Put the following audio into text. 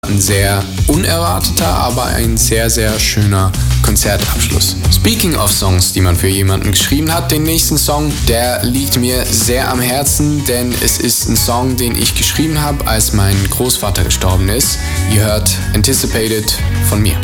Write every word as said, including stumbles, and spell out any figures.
Ein sehr unerwarteter, aber ein sehr, sehr schöner Konzertabschluss. Speaking of Songs, die man für jemanden geschrieben hat, den nächsten Song, der liegt mir sehr am Herzen, denn es ist ein Song, den ich geschrieben habe, als mein Großvater gestorben ist. Ihr hört Anticipated von mir.